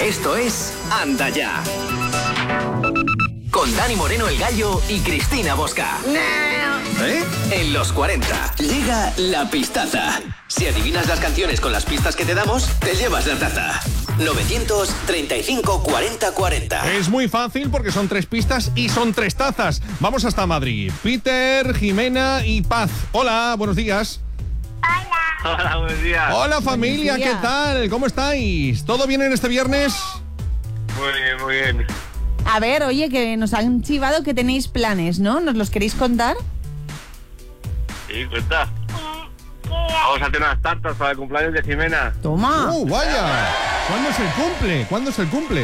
Esto es Anda Ya. Con Dani Moreno el Gallo y Cristina Bosca. En los 40 llega la pistaza. Si adivinas las canciones con las pistas que te damos, te llevas la taza. 935 40 40. Es muy fácil porque son 3 pistas y son 3 tazas. Vamos hasta Madrid. Peter, Jimena y Paz. Hola, buenos días. Hola, buenos días. Hola familia, Buenos días. ¿qué tal? ¿Cómo estáis? ¿Todo bien en este viernes? Muy bien, muy bien. A ver, oye, que nos han chivado que tenéis planes, ¿no? ¿Nos los queréis contar? Sí, cuenta. Vamos a hacer unas tartas para el cumpleaños de Jimena. Toma. Vaya. ¿Cuándo es el cumple? ¿Cuándo es el cumple?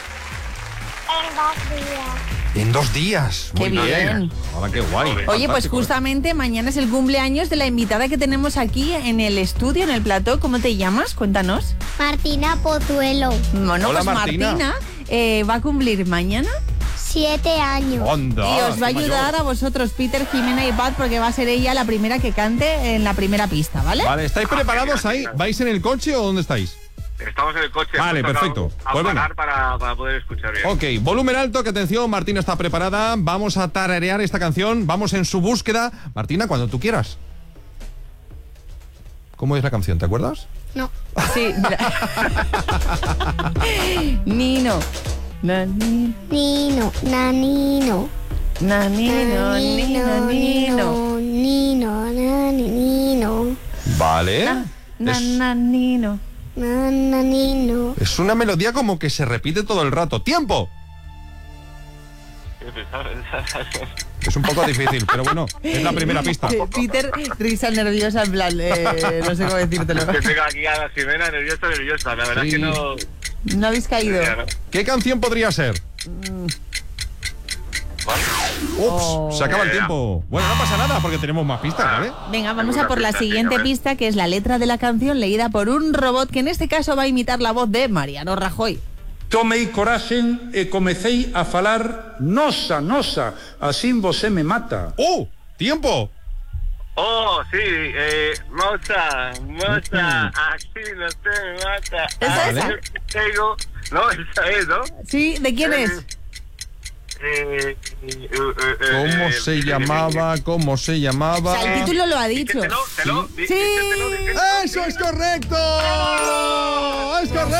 En 2 días. Qué Muy bien. Ahora qué guay. Oye, pues Fantástico, ¿eh? justamente mañana es el cumpleaños de la invitada que tenemos aquí en el estudio, en el plató. ¿Cómo te llamas? Cuéntanos. Martina Pozuelo, Bueno, Hola, pues Martina. Martina va a cumplir mañana 7 años. Onda, y os va a qué ayudar mayor. a vosotros, Peter, Jimena y Paz, porque va a ser ella la primera que cante en la primera pista, ¿vale? Vale, ¿estáis preparados ahí? ¿Vais en el coche o dónde estáis? Estamos en el coche. Vale, hemos perfecto. tocado a Pues venga. parar para poder escuchar bien. Ok, volumen alto, que atención, Martina está preparada. Vamos a tararear esta canción. Vamos en su búsqueda. Martina, cuando tú quieras. ¿Cómo es la canción? ¿Te acuerdas? No. Sí, mira. Nino. Nino. Nino, nanino. Nino, Nino, Nino. Nino, nanino. Vale. Nino. Nanino. Es una melodía como que se repite todo el rato. ¡Tiempo! Es un poco difícil, pero bueno, es la primera pista. Peter, risa nerviosa, en plan, no sé cómo decírtelo. Que tengo aquí a la Jimena nerviosa. La verdad Sí. es que no... No habéis caído. ¿Qué canción podría ser? Ups, se acaba el tiempo. Bueno, no pasa nada porque tenemos más pistas, ¿vale? Venga, vamos a por la siguiente pista, que es la letra de la canción leída por un robot que en este caso va a imitar la voz de Mariano Rajoy. Tomei coraxen e comecei a falar nosa, así vos me mata. ¡Tiempo! Oh, sí, moza, aquí no te mata. ¿Esa, esa? Tengo... No, esa es, ¿no? Sí, ¿de quién es? ¿Cómo se llamaba? ¿Cómo se llamaba? O sea, el título lo ha dicho. Dícetelo, Sí. ¡Eso es correcto! ¡Es correcto!